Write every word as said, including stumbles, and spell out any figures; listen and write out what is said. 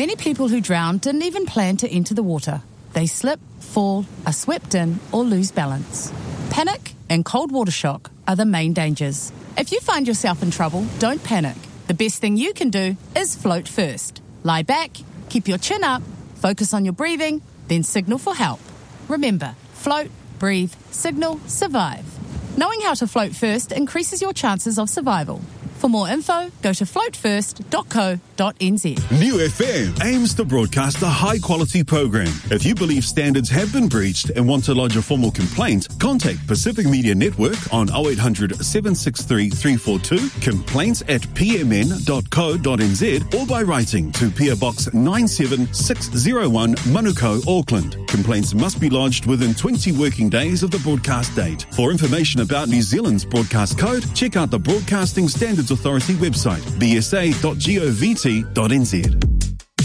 Many people who drown didn't even plan to enter the water. They slip, fall, are swept in, or lose balance. Panic and cold water shock are the main dangers. If you find yourself in trouble, don't panic. The best thing you can do is float first. Lie back, keep your chin up, focus on your breathing, then signal for help. Remember, float, breathe, signal, survive. Knowing how to float first increases your chances of survival. For more info, go to float first dot co dot n z. New F M aims to broadcast a high-quality program. If you believe standards have been breached and want to lodge a formal complaint, contact Pacific Media Network on oh eight hundred, seven six three, three four two, complaints at p m n dot co dot n z, or by writing to P O Box nine seven six oh one, Manukau, Auckland. Complaints must be lodged within twenty working days of the broadcast date. For information about New Zealand's broadcast code, check out the Broadcasting Standards Authority website, b s a dot gov dot n z.